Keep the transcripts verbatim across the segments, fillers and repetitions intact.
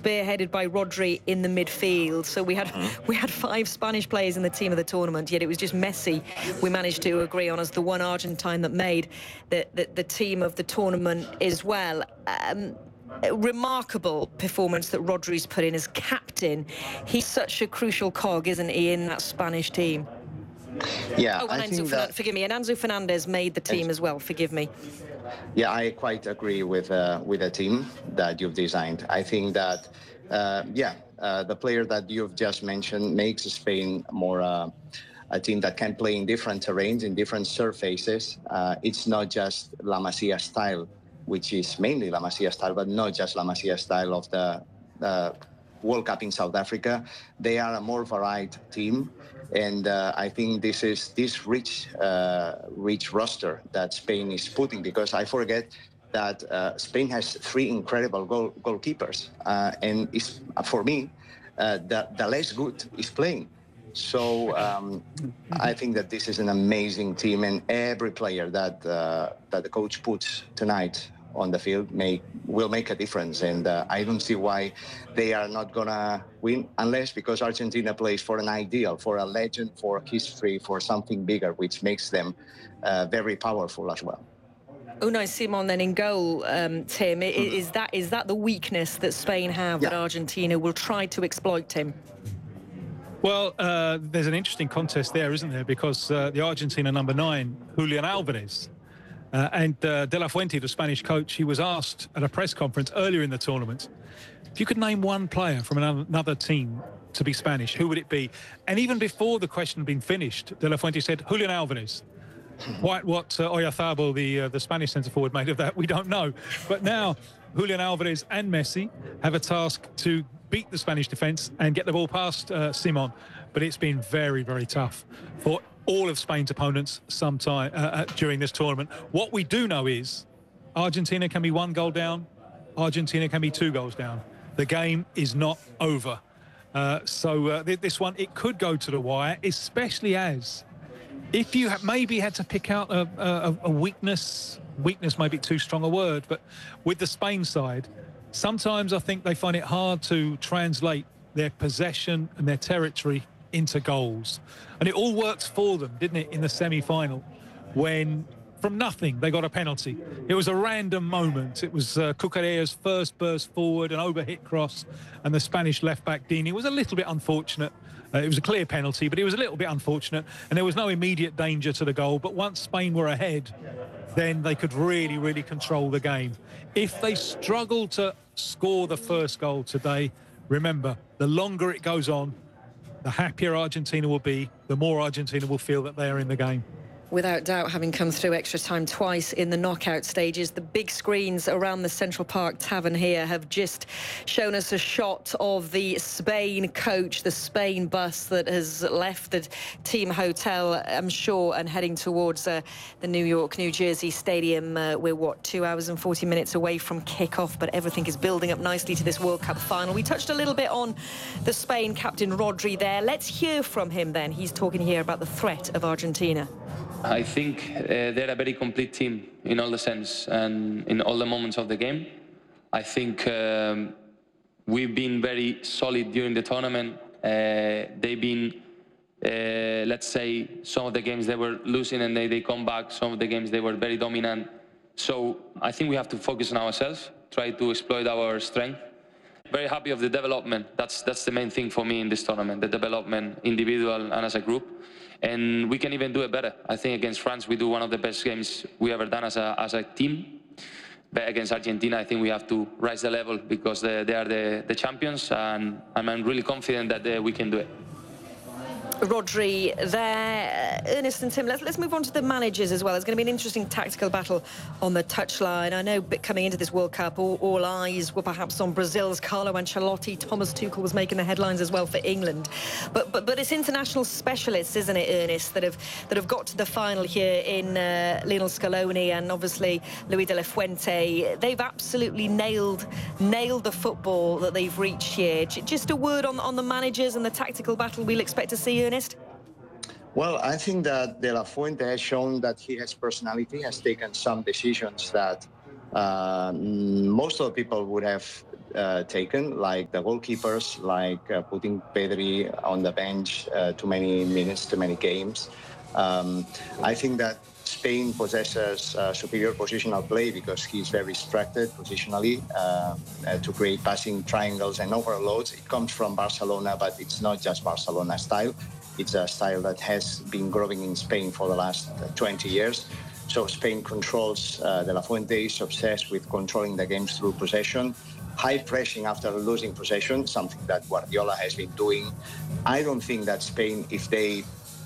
spearheaded by Rodri in the midfield. So we had Mm-hmm. we had five Spanish players in the team of the tournament, yet it was just Messi we managed to agree on as the one Argentine that made the, the, the team of the tournament as well. Um, remarkable performance that Rodri's put in as captain. He's such a crucial cog, isn't he, in that Spanish team? Yeah, oh, and I Enzo think Fernan- that... forgive me, and Enzo Fernandez made the team as well, forgive me. Yeah, I quite agree with uh, with the team that you've designed. I think that, uh, yeah, uh, the player that you've just mentioned makes Spain more uh, a team that can play in different terrains, in different surfaces. Uh, it's not just La Masia style, which is mainly La Masia style, but not just La Masia style of the uh, World Cup in South Africa. They are a more varied team. And uh, I think this is this rich, uh, rich roster that Spain is putting, because I forget that uh, Spain has three incredible goal, goalkeepers, uh, and is for me uh, the the less good is playing. So um, I think that this is an amazing team, and every player that uh, that the coach puts tonight on the field make will make a difference, and uh, I don't see why they are not gonna win, unless because Argentina plays for an ideal, for a legend, for history, for something bigger, which makes them uh, very powerful as well. Unai Simon then in goal, um, Tim. I- Mm. Is that is that the weakness that Spain have, Yeah. that Argentina will try to exploit, Tim? Well, uh, there's an interesting contest there, isn't there? Because uh, the Argentina number nine, Julian Alvarez, uh, and uh, De La Fuente, the Spanish coach, he was asked at a press conference earlier in the tournament, if you could name one player from another, another team to be Spanish, who would it be? And even before the question had been finished, De La Fuente said, Julian Alvarez. Quite what uh, Oyarzabal, the uh, the Spanish centre-forward, made of that, we don't know. But now Julian Alvarez and Messi have a task to beat the Spanish defence and get the ball past uh, Simon. But it's been very, very tough for all of Spain's opponents sometime uh, uh, during this tournament. What we do know is Argentina can be one goal down, Argentina can be two goals down. The game is not over. Uh, so uh, th this one, it could go to the wire, especially as if you ha maybe had to pick out a, a, a weakness, weakness may be too strong a word, but with the Spain side, sometimes I think they find it hard to translate their possession and their territory into goals. And it all worked for them, didn't it, in the semi-final, when from nothing they got a penalty. It was a random moment. It was uh, Cucarella's first burst forward, an overhit cross, and the Spanish left-back Dini was a little bit unfortunate. Uh, it was a clear penalty, but it was a little bit unfortunate, and there was no immediate danger to the goal. But once Spain were ahead, then they could really, really control the game. If they struggle to score the first goal today, remember, the longer it goes on, the happier Argentina will be, the more Argentina will feel that they are in the game. Without doubt, having come through extra time twice in the knockout stages, the big screens around the Central Park Tavern here have just shown us a shot of the Spain coach, the Spain bus that has left the team hotel, I'm sure, and heading towards uh, the New York, New Jersey stadium. Uh, we're, what, two hours and forty minutes away from kickoff, but everything is building up nicely to this World Cup final. We touched a little bit on the Spain captain, Rodri, there. Let's hear from him then. He's talking here about the threat of Argentina. I think uh, they're a very complete team in all the sense and in all the moments of the game. I think um, we've been very solid during the tournament. Uh, they've been, uh, let's say, some of the games they were losing and they, they come back. Some of the games they were very dominant. So I think we have to focus on ourselves, try to exploit our strength. Very happy of the development. That's, that's the main thing for me in this tournament, the development, individual and as a group. And we can even do it better. I think against France, we do one of the best games we ever done as a, as a team. But against Argentina, I think we have to rise the level because they, they are the, the champions, and, and I'm really confident that they, we can do it. Rodri there. Ernest and Tim, let's, let's move on to the managers as well. It's going to be an interesting tactical battle on the touchline. I know coming into this World Cup, all, all eyes were perhaps on Brazil's Carlo Ancelotti. Thomas Tuchel was making the headlines as well for England. But but but it's international specialists, isn't it, Ernest, that have that have got to the final here in uh, Lionel Scaloni and obviously Luis de la Fuente. They've absolutely nailed nailed the football that they've reached here. J just a word on on the managers and the tactical battle we'll expect to see, Ernest? Well, I think that De La Fuente has shown that he has personality, has taken some decisions that uh, most of the people would have uh, taken, like the goalkeepers, like uh, putting Pedri on the bench uh, too many minutes, too many games. Um, I think that Spain possesses uh, superior positional play because he's very structured positionally uh, uh, to create passing triangles and overloads. It comes from Barcelona, but it's not just Barcelona style. It's a style that has been growing in Spain for the last twenty years. So Spain controls, uh, De La Fuente is obsessed with controlling the games through possession, high pressing after losing possession, something that Guardiola has been doing. I don't think that Spain, if they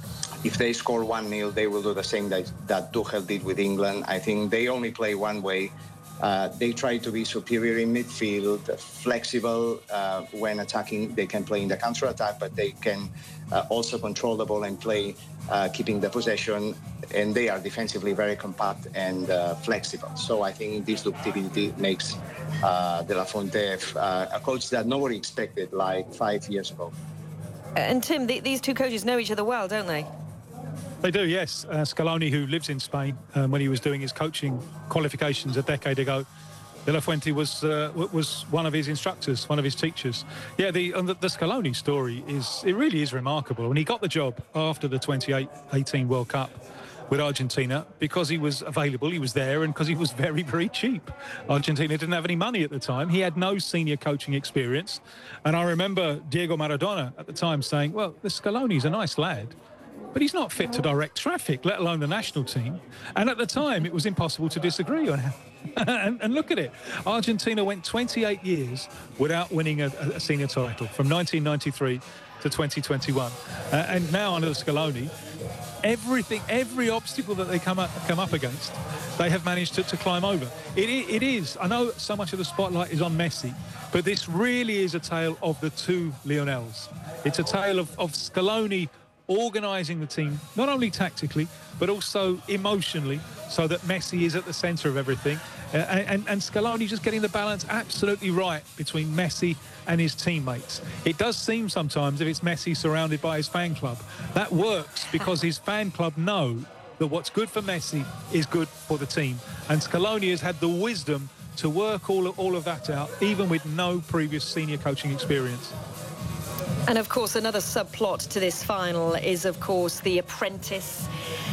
if they score one nil, they will do the same that, that Tuchel did with England. I think they only play one way. Uh, they try to be superior in midfield, flexible uh, when attacking. They can play in the counter-attack, but they can uh, also control the ball and play uh, keeping the possession. And they are defensively very compact and uh, flexible. So I think this ductility makes uh, De La Fuente uh, a coach that nobody expected like five years ago. And Tim, the, these two coaches know each other well, don't they? They do, yes. Uh, Scaloni, who lives in Spain, um, when he was doing his coaching qualifications a decade ago, De La Fuente was uh, was one of his instructors, one of his teachers. Yeah, the, the the Scaloni story is, it really is remarkable. And he got the job after the twenty eighteen World Cup with Argentina because he was available, he was there, and because he was very, very cheap. Argentina didn't have any money at the time. He had no senior coaching experience. And I remember Diego Maradona at the time saying, well, the Scaloni's a nice lad, but he's not fit to direct traffic, let alone the national team. And at the time, it was impossible to disagree on him. and, and look at it. Argentina went twenty-eight years without winning a, a senior title, from nineteen ninety-three to twenty twenty-one. Uh, and now under Scaloni, everything, every obstacle that they come up, come up against, they have managed to, to climb over. It, it is, I know so much of the spotlight is on Messi, but this really is a tale of the two Lionels. It's a tale of, of Scaloni organising the team, not only tactically, but also emotionally, so that Messi is at the centre of everything. Uh, and, and Scaloni just getting the balance absolutely right between Messi and his teammates. It does seem sometimes if it's Messi surrounded by his fan club. That works because his fan club know that what's good for Messi is good for the team. And Scaloni has had the wisdom to work all of, all of that out, even with no previous senior coaching experience. And of course, another subplot to this final is, of course, the apprentice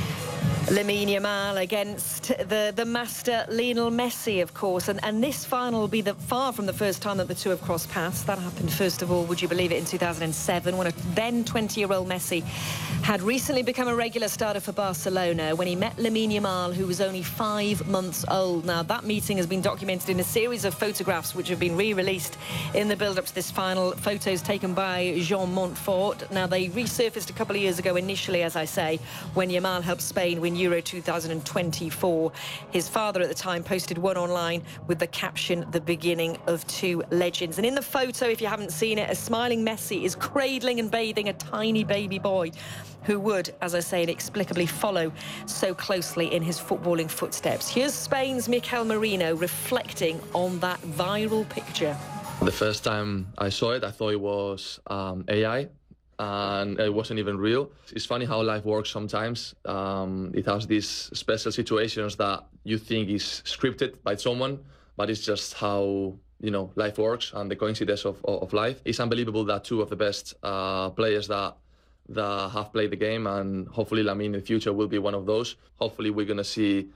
Lamine Yamal against the, the master Lionel Messi, of course. And, and this final will be the, far from the first time that the two have crossed paths. That happened, first of all, would you believe it, in two thousand seven, when a then twenty-year-old Messi had recently become a regular starter for Barcelona when he met Lamine Yamal, who was only five months old. Now, that meeting has been documented in a series of photographs which have been re-released in the build-up to this final. Photos taken by Jean Montfort. Now, they resurfaced a couple of years ago initially, as I say, when Yamal helped Spain win Euro two thousand twenty-four. His father at the time posted one online with the caption, "The beginning of two legends." And in the photo, if you haven't seen it, a smiling Messi is cradling and bathing a tiny baby boy who would, as I say, inexplicably follow so closely in his footballing footsteps. Here's Spain's Mikel Merino reflecting on that viral picture. The first time I saw it, I thought it was um, A I. And it wasn't even real. It's funny how life works sometimes. Um, it has these special situations that you think is scripted by someone, but it's just how, you know, life works and the coincidence of, of life. It's unbelievable that two of the best uh, players that that have played the game, and hopefully Lamine in the future will be one of those. Hopefully we're gonna see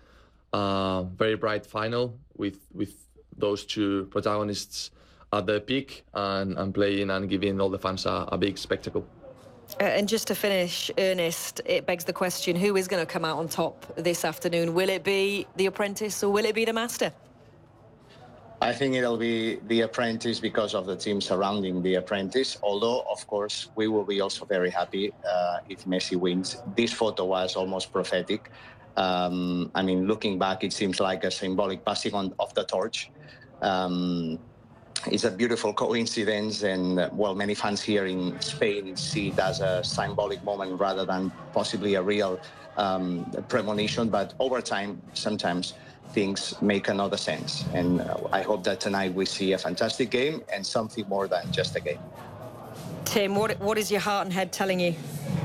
a very bright final with with those two protagonists at their peak and, and playing and giving all the fans a, a big spectacle. Uh, and just to finish, Ernest, it begs the question, who is going to come out on top this afternoon? Will it be the apprentice or will it be the master? I think it'll be the apprentice because of the team surrounding the apprentice, although, of course, we will be also very happy uh, if Messi wins. This photo was almost prophetic. Um, I mean, looking back, it seems like a symbolic passing on of the torch. Um, It's a beautiful coincidence, and uh, well, many fans here in Spain see it as a symbolic moment rather than possibly a real um, premonition. But over time, sometimes things make another sense. And uh, I hope that tonight we see a fantastic game and something more than just a game. Tim, what what is your heart and head telling you?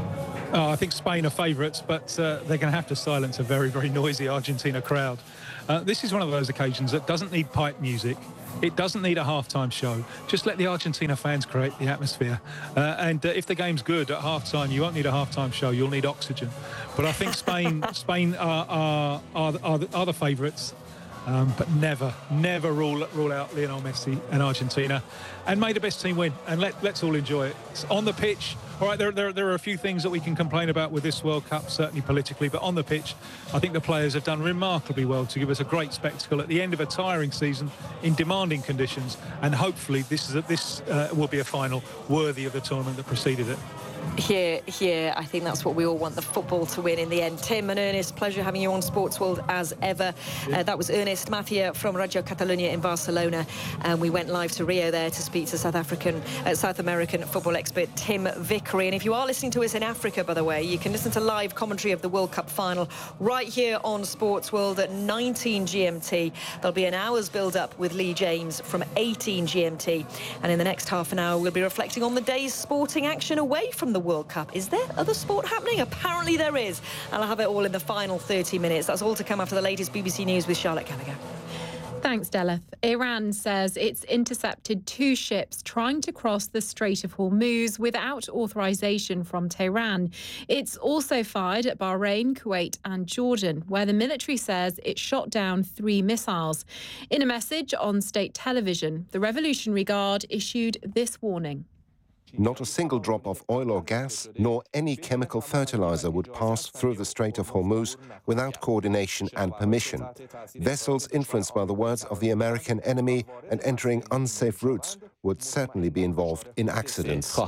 Oh, I think Spain are favourites, but uh, they're going to have to silence a very, very noisy Argentina crowd. Uh, this is one of those occasions that doesn't need pipe music. It doesn't need a half-time show. Just let the Argentina fans create the atmosphere. Uh, and uh, if the game's good at half-time, you won't need a half-time show. You'll need oxygen. But I think Spain, Spain are are are, are the, are the favourites. Um, but never, never rule rule out Lionel Messi and Argentina, and may the best team win. And let, let's all enjoy it. It's on the pitch, all right, there, there, there are a few things that we can complain about with this World Cup, certainly politically, but on the pitch, I think the players have done remarkably well to give us a great spectacle at the end of a tiring season in demanding conditions, and hopefully this is a, this uh, will be a final worthy of the tournament that preceded it. Here, here, I think that's what we all want, the football to win in the end. Tim and Ernest, pleasure having you on Sports World as ever. Uh, that was Ernest Mathia from Radio Catalunya in Barcelona, and we went live to Rio there to speak to South African, uh, South American football expert Tim Vickery. And if you are listening to us in Africa, by the way, you can listen to live commentary of the World Cup final right here on Sports World at nineteen G M T. There'll be an hour's build-up with Lee James from eighteen G M T, and in the next half an hour we'll be reflecting on the day's sporting action away from the World Cup. Is there other sport happening? Apparently there is. And I'll have it all in the final thirty minutes. That's all to come after the latest B B C News with Charlotte Gallagher. Thanks, Deleth. Iran says it's intercepted two ships trying to cross the Strait of Hormuz without authorization from Tehran. It's also fired at Bahrain, Kuwait and Jordan, where the military says it shot down three missiles. In a message on state television, the Revolutionary Guard issued this warning. Not a single drop of oil or gas, nor any chemical fertilizer would pass through the Strait of Hormuz without coordination and permission. Vessels influenced by the words of the American enemy and entering unsafe routes would certainly be involved in accidents.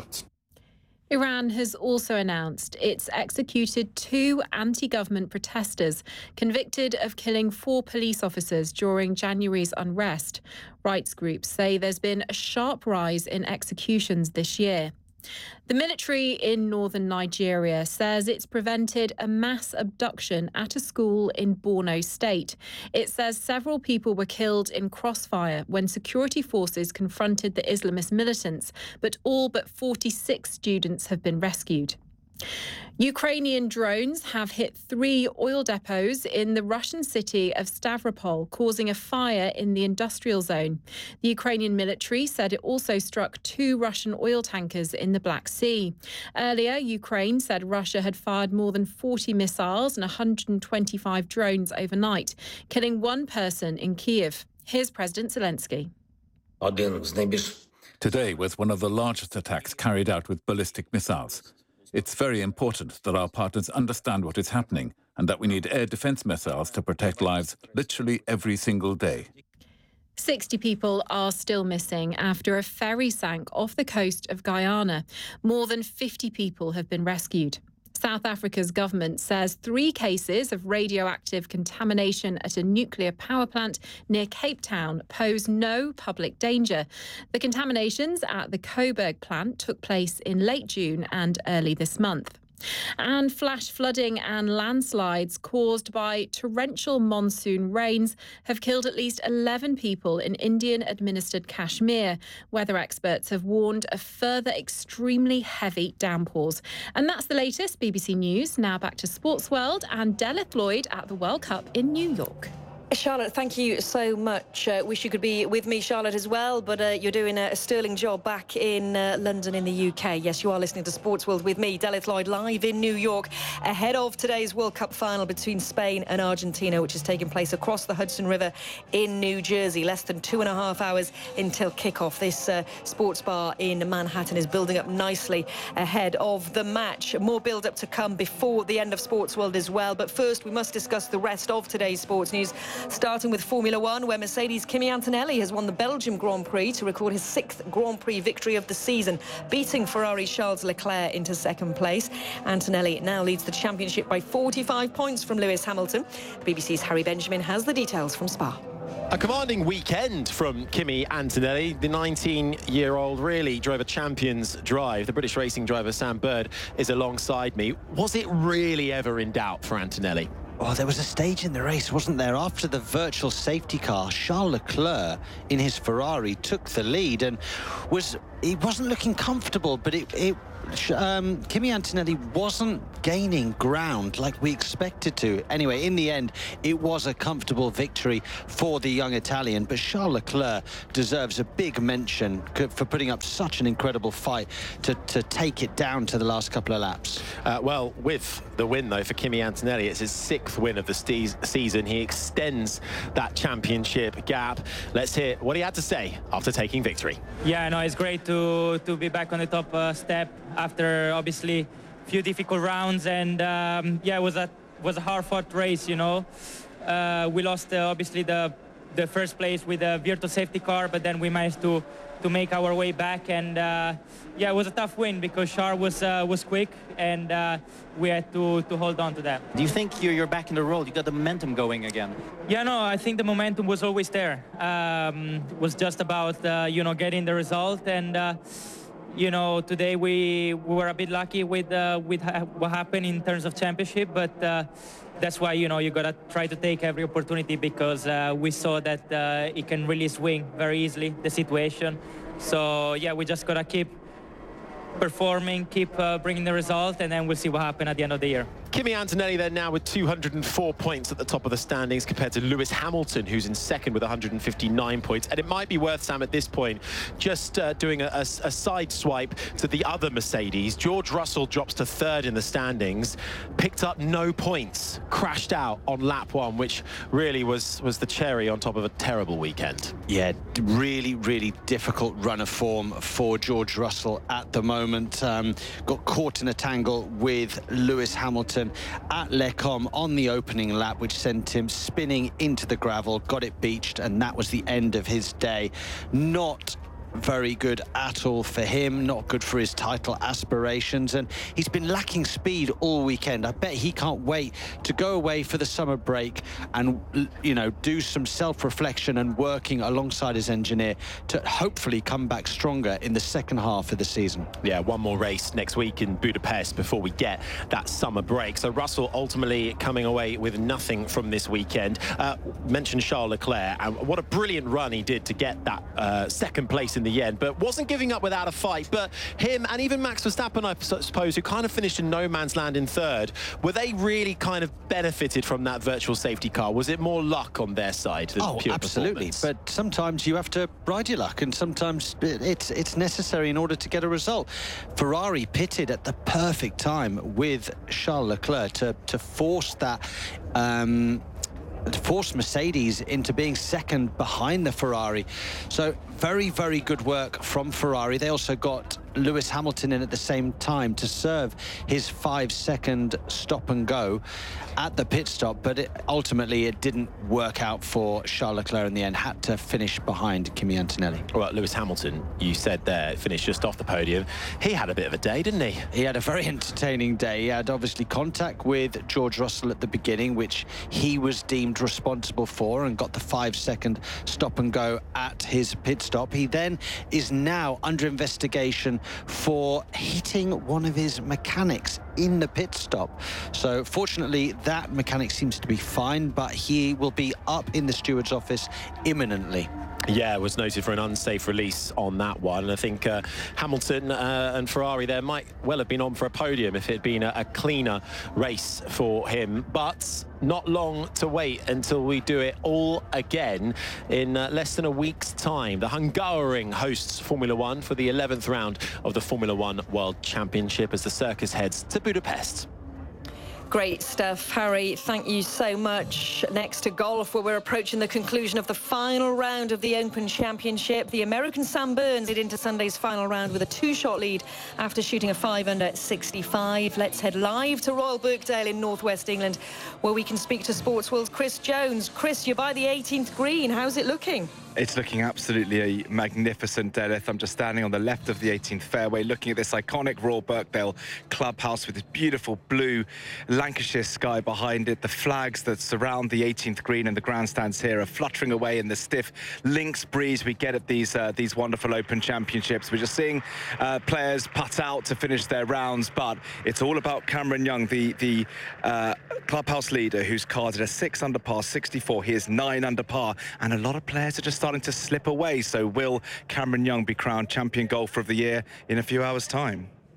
Iran has also announced it's executed two anti-government protesters convicted of killing four police officers during January's unrest. Rights groups say there's been a sharp rise in executions this year. The military in northern Nigeria says it's prevented a mass abduction at a school in Borno State. It says several people were killed in crossfire when security forces confronted the Islamist militants, but all but forty-six students have been rescued. Ukrainian drones have hit three oil depots in the Russian city of Stavropol, causing a fire in the industrial zone. The Ukrainian military said it also struck two Russian oil tankers in the Black Sea. Earlier, Ukraine said Russia had fired more than forty missiles and one hundred twenty-five drones overnight, killing one person in Kyiv. Here's President Zelensky. Today was one of the largest attacks carried out with ballistic missiles. It's very important that our partners understand what is happening and that we need air defense missiles to protect lives literally every single day. sixty people are still missing after a ferry sank off the coast of Guyana. More than fifty people have been rescued. South Africa's government says three cases of radioactive contamination at a nuclear power plant near Cape Town pose no public danger. The contaminations at the Coburg plant took place in late June and early this month. And flash flooding and landslides caused by torrential monsoon rains have killed at least eleven people in Indian-administered Kashmir. Weather experts have warned of further extremely heavy downpours. And that's the latest B B C News. Now back to Sports World and Deleth Lloyd at the World Cup in New York. Charlotte, thank you so much. Uh, wish you could be with me, Charlotte, as well, but uh, you're doing a, a sterling job back in uh, London in the U K. Yes, you are listening to Sports World with me, Deleth Lloyd, live in New York, ahead of today's World Cup final between Spain and Argentina, which is taking place across the Hudson River in New Jersey. Less than two and a half hours until kickoff. This uh, sports bar in Manhattan is building up nicely ahead of the match. More build-up to come before the end of Sports World as well. But first, we must discuss the rest of today's sports news. Starting with Formula One, where Mercedes' Kimi Antonelli has won the Belgium Grand Prix to record his sixth Grand Prix victory of the season, beating Ferrari's Charles Leclerc into second place. Antonelli now leads the championship by forty-five points from Lewis Hamilton. B B C's Harry Benjamin has the details from Spa. A commanding weekend from Kimi Antonelli. The nineteen-year-old really drove a champion's drive. The British racing driver Sam Bird is alongside me. Was it really ever in doubt for Antonelli? Oh, there was a stage in the race, wasn't there? After the virtual safety car, Charles Leclerc in his Ferrari took the lead and was he wasn't looking comfortable, but it, it um, Kimi Antonelli wasn't gaining ground like we expected to. Anyway, in the end, it was a comfortable victory for the young Italian, but Charles Leclerc deserves a big mention for putting up such an incredible fight to, to take it down to the last couple of laps. Uh, well, with the win, though, for Kimi Antonelli, it's his sixth win of the season. He extends that championship gap. Let's hear what he had to say after taking victory. Yeah, no, it's great to, to be back on the top uh, step after, obviously, a few difficult rounds. And, um, yeah, it was a, was a hard-fought race, you know. Uh, we lost, uh, obviously, the, the first place with a virtual safety car, but then we managed to to make our way back, and uh, yeah, it was a tough win because Charles was uh, was quick, and uh, we had to to hold on to that. Do you think you're you're back in the road? You got the momentum going again? Yeah, no, I think the momentum was always there. Um, it was just about uh, you know getting the result, and uh, you know today we, we were a bit lucky with uh, with ha what happened in terms of championship, but. Uh, That's why, you know, you got to try to take every opportunity because uh, we saw that uh, it can really swing very easily, the situation. So, yeah, we just got to keep performing, keep uh, bringing the result, and then we'll see what happens at the end of the year. Kimi Antonelli then now with two hundred and four points at the top of the standings compared to Lewis Hamilton, who's in second with one hundred and fifty-nine points. And it might be worth, Sam, at this point, just uh, doing a, a, a side swipe to the other Mercedes. George Russell drops to third in the standings, picked up no points, crashed out on lap one, which really was, was the cherry on top of a terrible weekend. Yeah, really, really difficult run of form for George Russell at the moment. Um, got caught in a tangle with Lewis Hamilton at Les Combes on the opening lap, which sent him spinning into the gravel, got it beached, and that was the end of his day. Not very good at all for him, not good for his title aspirations, and he's been lacking speed all weekend. I bet he can't wait to go away for the summer break and, you know, do some self-reflection and working alongside his engineer to hopefully come back stronger in the second half of the season. Yeah, one more race next week in Budapest before we get that summer break. So Russell ultimately coming away with nothing from this weekend. Uh, mentioned Charles Leclerc, and what a brilliant run he did to get that uh, second place in the end, but wasn't giving up without a fight. But him and even Max Verstappen, I suppose, who kind of finished in no man's land in third, were they really kind of benefited from that virtual safety car? Was it more luck on their side than oh, pure absolutely. But sometimes you have to ride your luck, and sometimes it's it's necessary in order to get a result. Ferrari pitted at the perfect time with Charles Leclerc to to force that. Um, to force Mercedes into being second behind the Ferrari. So very, very good work from Ferrari. They also got Lewis Hamilton in at the same time to serve his five-second stop and go at the pit stop, but it, ultimately it didn't work out for Charles Leclerc in the end, had to finish behind Kimi Antonelli. Well, Lewis Hamilton, you said there, finished just off the podium. He had a bit of a day, didn't he? He had a very entertaining day. He had obviously contact with George Russell at the beginning, which he was deemed responsible for, and got the five-second stop and go at his pit stop. He then is now under investigation for hitting one of his mechanics in the pit stop. So fortunately that mechanic seems to be fine, but he will be up in the steward's office imminently. Yeah, was noted for an unsafe release on that one. And I think uh, Hamilton uh, and Ferrari there might well have been on for a podium if it had been a, a cleaner race for him. But not long to wait until we do it all again in uh, less than a week's time. The Hungaroring hosts Formula One for the eleventh round of the Formula One World Championship as the circus heads to Budapest. Great stuff, Harry. Thank you so much. Next to golf, where we're approaching the conclusion of the final round of the Open Championship. The American Sam Burns did into Sunday's final round with a two-shot lead after shooting a five under at sixty-five. Let's head live to Royal Birkdale in northwest England, where we can speak to Sports World's Chris Jones. Chris, you're by the eighteenth green. How's it looking? It's looking absolutely a magnificent, Dennis. I'm just standing on the left of the eighteenth fairway, looking at this iconic Royal Birkdale clubhouse with this beautiful blue Lancashire sky behind it. The flags that surround the eighteenth green and the grandstands here are fluttering away in the stiff links breeze we get at these uh, these wonderful Open Championships. We're just seeing uh, players putt out to finish their rounds, but it's all about Cameron Young, the the uh, clubhouse leader, who's carded a six under par sixty-four. He is nine under par, and a lot of players are just starting to slip away. So will Cameron Young be crowned champion golfer of the year in a few hours' time?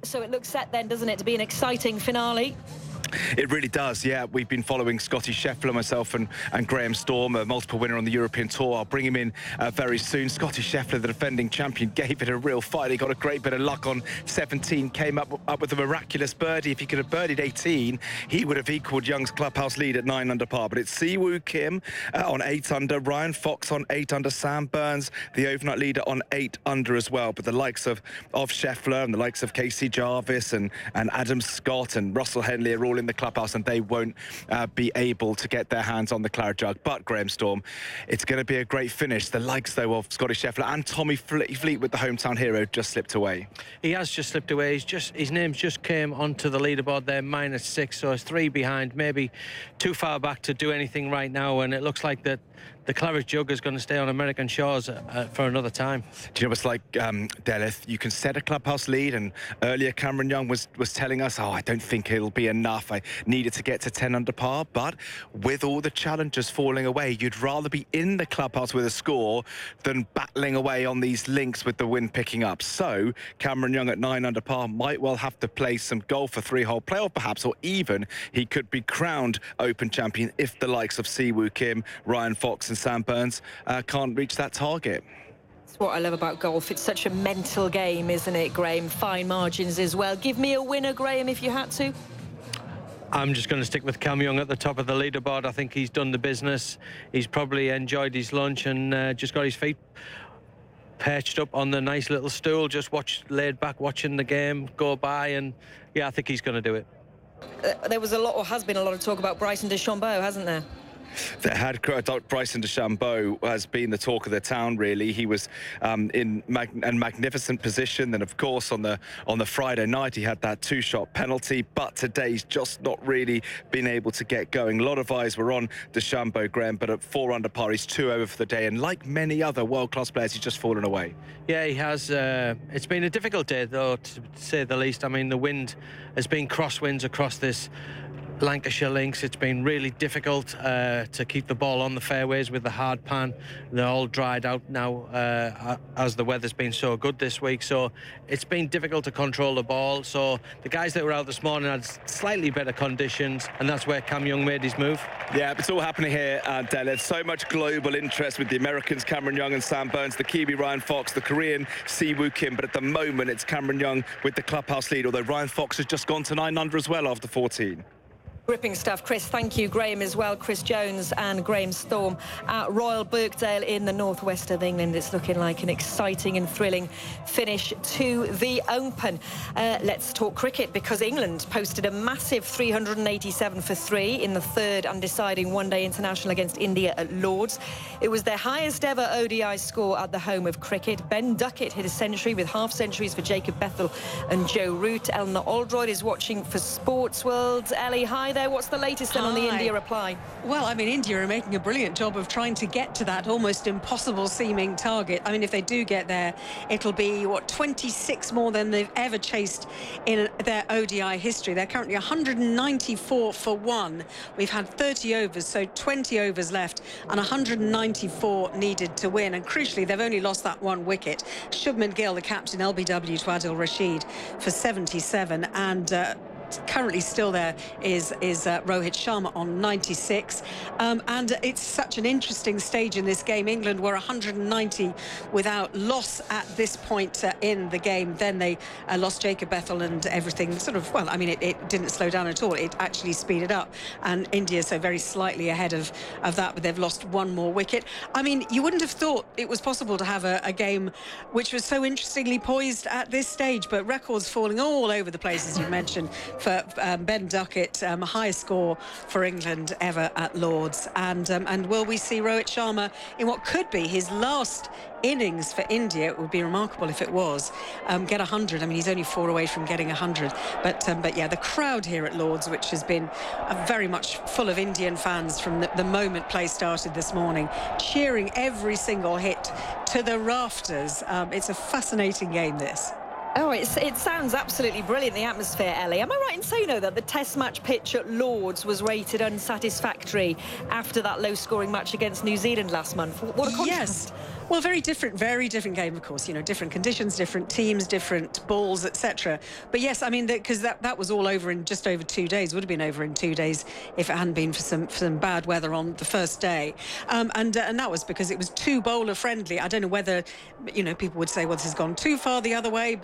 So it looks set then, doesn't it, to be an exciting finale? It really does, yeah. We've been following Scotty Scheffler, myself and, and Graham Storm, a multiple winner on the European Tour. I'll bring him in uh, very soon. Scotty Scheffler, the defending champion, gave it a real fight. He got a great bit of luck on seventeen, came up, up with a miraculous birdie. If he could have birdied eighteen, he would have equalled Young's clubhouse lead at nine under par. But it's Siwoo Kim uh, on eight under, Ryan Fox on eight under, Sam Burns, the overnight leader, on eight under as well. But the likes of, of Scheffler and the likes of Casey Jarvis and, and Adam Scott and Russell Henley are all in the clubhouse, and they won't uh, be able to get their hands on the claret jug. But Graham Storm, it's going to be a great finish. The likes, though, of Scotty Scheffler and Tommy Fleetwood, the hometown hero, just slipped away. He has just slipped away. He's just his name's just came onto the leaderboard there, minus six, so it's three behind, maybe too far back to do anything right now. And it looks like that the claret jug is going to stay on American shores uh, for another time. Do you know what's like, um, Delith? You can set a clubhouse lead, and earlier Cameron Young was was telling us, oh, I don't think it'll be enough. I needed to get to ten under par. But with all the challengers falling away, you'd rather be in the clubhouse with a score than battling away on these links with the wind picking up. So Cameron Young at nine under par might well have to play some golf for three-hole playoff perhaps, or even he could be crowned Open champion if the likes of Siwoo Kim, Ryan Fox and Sam Burns uh, can't reach that target. That's what I love about golf. It's such a mental game, isn't it, Graham? Fine margins as well. Give me a winner, Graham, if you had to. I'm just going to stick with Cam Young at the top of the leaderboard. I think he's done the business. He's probably enjoyed his lunch and uh, just got his feet perched up on the nice little stool, just watch, laid back watching the game go by, and yeah, I think he's going to do it. Uh, there was a lot, or has been a lot of talk about Bryson DeChambeau, hasn't there? That had Bryson DeChambeau has been the talk of the town, really. He was um, in mag a magnificent position. Then, of course, on the on the Friday night, he had that two-shot penalty. But today, he's just not really been able to get going. A lot of eyes were on DeChambeau, Graham, but at four under par, he's two over for the day. And like many other world-class players, he's just fallen away. Yeah, he has. Uh, it's been a difficult day, though, to say the least. I mean, the wind has been crosswinds across this Lancashire links. It's been really difficult uh, to keep the ball on the fairways with the hard pan. They're all dried out now uh, as the weather's been so good this week, so it's been difficult to control the ball. So the guys that were out this morning had slightly better conditions, and that's where Cam Young made his move. Yeah, it's all happening here, uh, Del. There's so much global interest with the Americans, Cameron Young and Sam Burns, the Kiwi Ryan Fox, the Korean Siwoo Kim, but at the moment it's Cameron Young with the clubhouse lead, although Ryan Fox has just gone to nine under as well after fourteen. Gripping stuff, Chris. Thank you, Graham, as well. Chris Jones and Graham Storm at Royal Birkdale in the northwest of England. It's looking like an exciting and thrilling finish to the Open. Uh, let's talk cricket, because England posted a massive three hundred eighty-seven for three in the third undeciding one-day international against India at Lords. It was their highest ever O D I score at the home of cricket. Ben Duckett hit a century with half centuries for Jacob Bethel and Joe Root. Eleanor Aldroyd is watching for Sports World. Ellie, hi there. What's the latest then on the India reply? Well, I mean, India are making a brilliant job of trying to get to that almost impossible seeming target. I mean, if they do get there, it'll be, what, twenty-six more than they've ever chased in their O D I history. They're currently one hundred ninety-four for one. We've had thirty overs, so twenty overs left, and one hundred ninety-four needed to win. And crucially, they've only lost that one wicket. Shubman Gill, the captain, L B W to Adil Rashid for seventy-seven, and uh, currently still there is is uh, Rohit Sharma on ninety-six, um, and it's such an interesting stage in this game. England were one hundred ninety without loss at this point uh, in the game. Then they uh, lost Jacob Bethel, and everything sort of, well, I mean, it, it didn't slow down at all. It actually speeded up, and India so very slightly ahead of of that, but they've lost one more wicket. I mean, you wouldn't have thought it was possible to have a, a game which was so interestingly poised at this stage, but records falling all over the place, as you mentioned, for um, Ben Duckett, um, highest score for England ever at Lords. And um, and will we see Rohit Sharma in what could be his last innings for India? It would be remarkable if it was. Um, get one hundred. I mean, he's only four away from getting one hundred. But um, but yeah, the crowd here at Lords, which has been uh, very much full of Indian fans from the, the moment play started this morning, cheering every single hit to the rafters. Um, it's a fascinating game, this. Oh, it's, it sounds absolutely brilliant, the atmosphere, Ellie. Am I right in saying, though, that the Test match pitch at Lords was rated unsatisfactory after that low-scoring match against New Zealand last month? What a contrast. Yes. Well, very different, very different game, of course. You know, different conditions, different teams, different balls, et cetera. But yes, I mean, because that, that was all over in just over two days. Would have been over in two days if it hadn't been for some for some bad weather on the first day. Um, and uh, and that was because it was too bowler friendly. I don't know whether, you know, people would say, well, this has gone too far the other way. But